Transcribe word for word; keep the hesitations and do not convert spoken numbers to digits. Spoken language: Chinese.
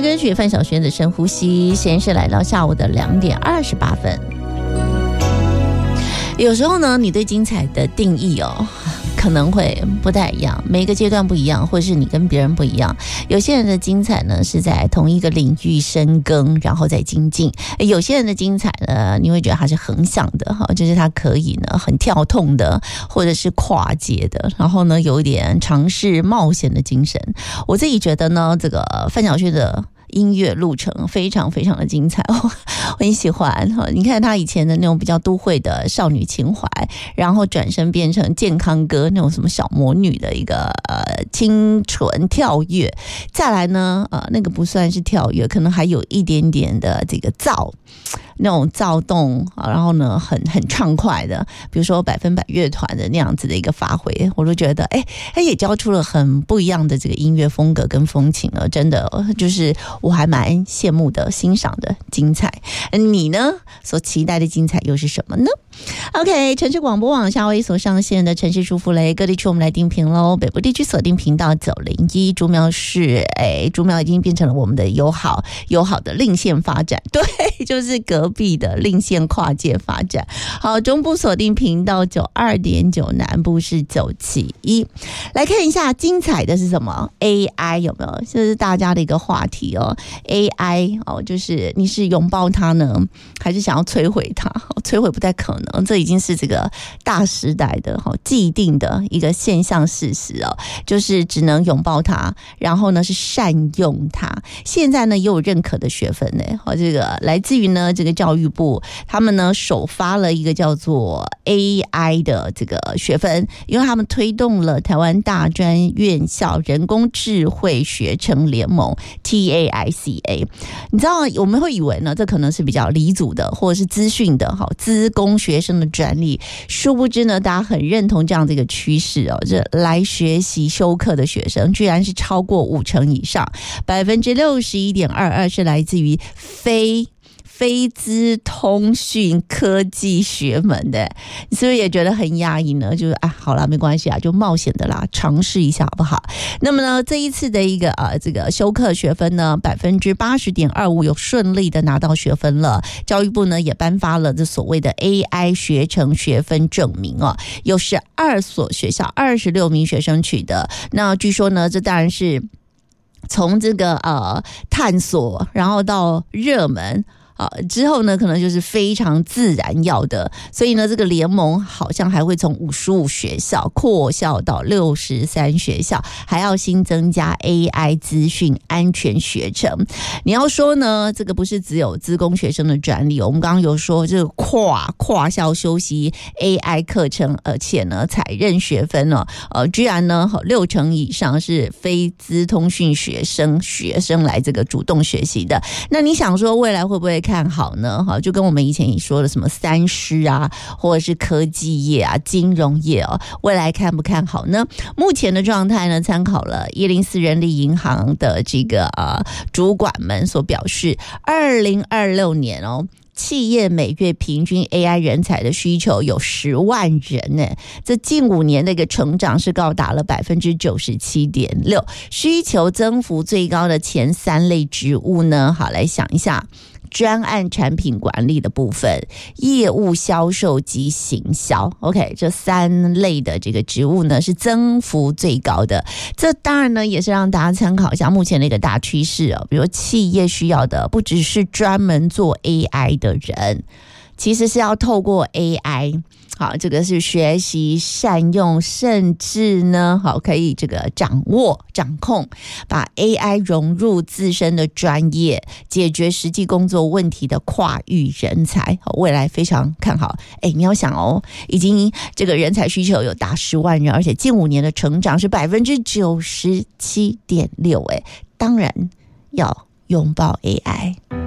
歌曲范晓萱的《深呼吸》，现在是来到下午的两点二十八分。有时候呢，你对精彩的定义哦，可能会不太一样，每一个阶段不一样，或是你跟别人不一样。有些人的精彩呢是在同一个领域深耕，然后再精进；有些人的精彩呢，你会觉得他是横向的哈，就是他可以呢很跳痛的，或者是跨界的，然后呢有一点尝试冒险的精神。我自己觉得呢，这个范晓萱的音乐路程非常非常的精彩，我很喜欢。你看她以前的那种比较都会的少女情怀，然后转身变成健康歌那种什么小魔女的一个呃清纯跳跃，再来呢呃那个不算是跳跃，可能还有一点点的这个躁。那种躁动，然后呢很很畅快的，比如说百分百乐团的那样子的一个发挥，我都觉得哎，他也交出了很不一样的这个音乐风格跟风情了，真的就是我还蛮羡慕的、欣赏的精彩。你呢所期待的精彩又是什么呢？ OK， 城市广播网夏威夷所上线的城市舒芙蕾，各地区我们来定频喽。北部地区锁定频道九零一，竹苗市，哎，竹苗已经变成了我们的友好友好的令线发展，对，就是隔壁的令线跨界发展。好，中部锁定频道九二点九，南部是九七一。来看一下精彩的是什么 ？A I 有没有？这是大家的一个话题哦。A I 哦，就是你是拥抱它呢，还是想要摧毁它？摧毁不太可能，这已经是这个大时代的既定的一个现象事实哦，就是只能拥抱它，然后呢是善用它。现在呢也有认可的学分呢，好，这个来自于呢这个教育部，他们呢首发了一个叫做 A I 的这个学分，因为他们推动了台湾大专院校人工智慧学程联盟 T A I C A。 你知道我们会以为呢这可能是比较理组的或者是资讯的好资工学生的专利，殊不知呢大家很认同这样的一个趋势哦，这来学习修课的学生居然是超过五成以上，百分之六十一点二二是来自于非非资通讯科技学门的。你是不是也觉得很压抑呢？就是啊，好啦，没关系啊，就冒险的啦，尝试一下好不好？那么呢，这一次的一个呃这个修课学分呢，百分之八十点二五有顺利的拿到学分了。教育部呢也颁发了这所谓的 A I 学程学分证明哦，有十二所学校二十六名学生取得。那据说呢，这当然是从这个呃探索，然后到热门。啊，之后呢，可能就是非常自然要的，所以呢，这个联盟好像还会从五十五学校扩校到六十三学校，还要新增加 A I 资讯安全学程。你要说呢，这个不是只有资工学生的专利，我们刚刚有说这个跨跨校修习 A I 课程，而且呢，采认学分呢，呃，居然呢六成以上是非资通讯学生学生来这个主动学习的。那你想说未来会不会看好呢？就跟我们以前说的什么三师啊，或者是科技业啊、金融业哦，未来看不看好呢？目前的状态呢，参考了一零四人力银行的这个呃主管们所表示，二零二六年哦。企业每月平均 A I 人才的需求有十万人呢，这近五年的一个成长是高达了百分之九十七点六，需求增幅最高的前三类职务呢，好来想一下。专案产品管理的部分，业务销售及行销 OK， 这三类的这个职务呢是增幅最高的。这当然呢也是让大家参考一下目前的一个大趋势哦，比如企业需要的不只是专门做 A I 的人，其实是要透过 A I， 好，这个是学习善用，甚至呢，好可以这个掌握掌控，把 A I 融入自身的专业，解决实际工作问题的跨域人才，好，未来非常看好。哎，你要想哦，已经这个人才需求有达十万人，而且近五年的成长是百分之九十七点六，哎，当然要拥抱 A I。